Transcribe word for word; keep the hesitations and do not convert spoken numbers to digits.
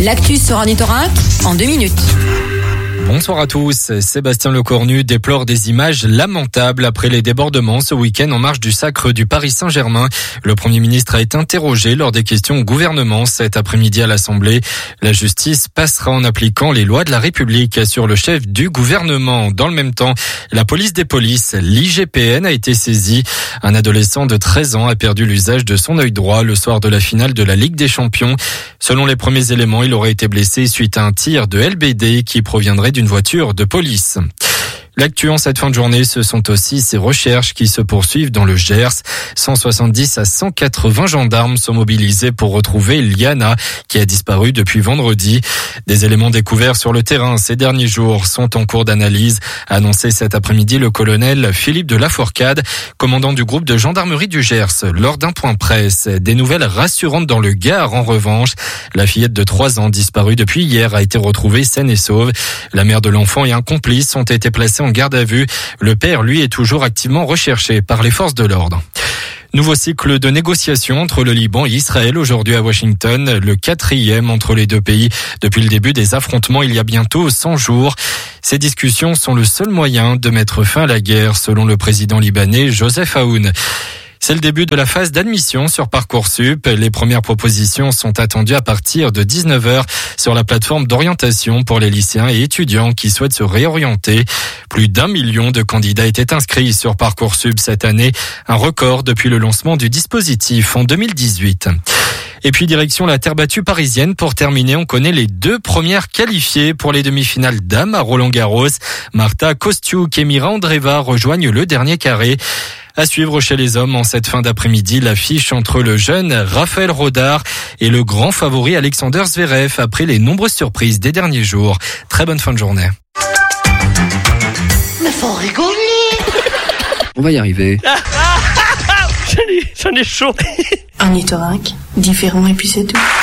L'actu sur Ornithorynque en deux minutes. Bonsoir à tous. Sébastien Lecornu déplore des images lamentables après les débordements ce week-end en marge du sacre du Paris Saint-Germain. Le Premier ministre a été interrogé lors des questions au gouvernement cet après-midi à l'Assemblée. La justice passera en appliquant les lois de la République, assure le chef du gouvernement. Dans le même temps, la police des polices, l'I G P N, a été saisie. Un adolescent de treize ans a perdu l'usage de son œil droit le soir de la finale de la Ligue des Champions. Selon les premiers éléments, il aurait été blessé suite à un tir de L B D qui proviendrait d'une voiture de police. L'actu en cette fin de journée, ce sont aussi ces recherches qui se poursuivent dans le Gers. cent soixante-dix à cent quatre-vingts gendarmes sont mobilisés pour retrouver Liana, qui a disparu depuis vendredi. Des éléments découverts sur le terrain ces derniers jours sont en cours d'analyse, a annoncé cet après-midi le colonel Philippe de Lafourcade, commandant du groupe de gendarmerie du Gers. Lors d'un point presse, des nouvelles rassurantes dans le Gard en revanche. La fillette de trois ans disparue depuis hier a été retrouvée saine et sauve. La mère de l'enfant et un complice ont été placés en garde à vue. Le père, lui, est toujours activement recherché par les forces de l'ordre. Nouveau cycle de négociations entre le Liban et Israël aujourd'hui à Washington, le quatrième entre les deux pays depuis le début des affrontements il y a bientôt cent jours. Ces discussions sont le seul moyen de mettre fin à la guerre, selon le président libanais Joseph Aoun. C'est le début de la phase d'admission sur Parcoursup. Les premières propositions sont attendues à partir de dix-neuf heures sur la plateforme d'orientation pour les lycéens et étudiants qui souhaitent se réorienter. Plus d'un million de candidats étaient inscrits sur Parcoursup cette année, un record depuis le lancement du dispositif en deux mille dix-huit. Et puis direction la terre battue parisienne. Pour terminer, on connaît les deux premières qualifiées pour les demi-finales dames à Roland-Garros. Marta Kostyuk et Mira Andreeva rejoignent le dernier carré. À suivre chez les hommes en cette fin d'après-midi, l'affiche entre le jeune Raphaël Rodar et le grand favori Alexander Zverev après les nombreuses surprises des derniers jours. Très bonne fin de journée. Mais faut rigoler. On va y arriver. J'en ai, j'en ai chaud. Ornithorynque, différent et puis c'est tout.